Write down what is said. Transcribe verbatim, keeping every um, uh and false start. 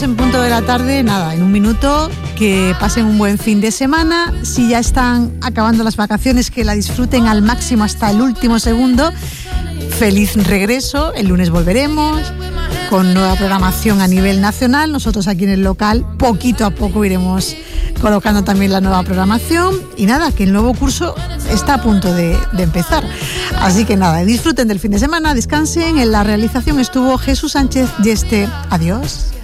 En punto de la tarde, nada, en un minuto, que pasen un buen fin de semana. Si ya están acabando las vacaciones, que la disfruten al máximo hasta el último segundo. Feliz regreso, el lunes volveremos con nueva programación a nivel nacional. Nosotros aquí en el local, poquito a poco iremos colocando también la nueva programación. Y nada, que el nuevo curso está a punto de, de empezar. Así que nada, disfruten del fin de semana, descansen. En la realización estuvo Jesús Sánchez y este, adiós.